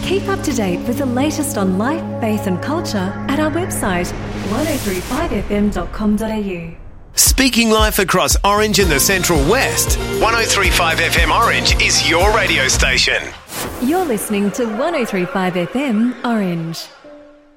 Keep up to date with the latest on life, faith and culture at our website 1035fm.com.au. Speaking life across Orange and the Central West, 1035 FM Orange is your radio station. You're listening to 1035 FM Orange.